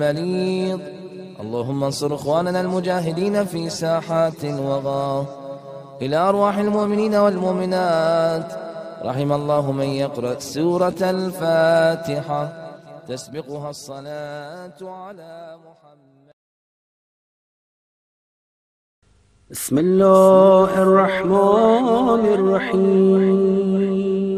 بليض. اللهم انصر إخواننا المجاهدين في ساحات الوغى. إلى أرواح المؤمنين والمؤمنات. رحم الله من يقرأ سورة الفاتحة تسبقها الصلاة على محمد. بسم الله الرحمن الرحيم.